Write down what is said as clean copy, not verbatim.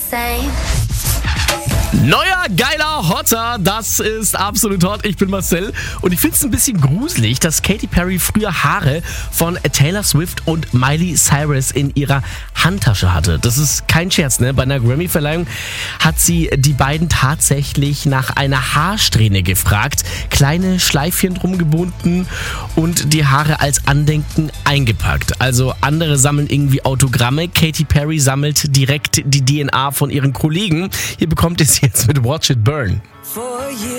same. Neuer, geiler Hotter, das ist absolut hot. Ich bin Marcel und ich finde es ein bisschen gruselig, dass Katy Perry früher Haare von Taylor Swift und Miley Cyrus in ihrer Handtasche hatte. Das ist kein Scherz, ne? Bei einer Grammy-Verleihung hat sie die beiden tatsächlich nach einer Haarsträhne gefragt, kleine Schleifchen drum gebunden und die Haare als Andenken eingepackt. Also andere sammeln irgendwie Autogramme, Katy Perry sammelt direkt die DNA von ihren Kollegen. Hier bekommt ihr es jetzt mit Watch It Burn.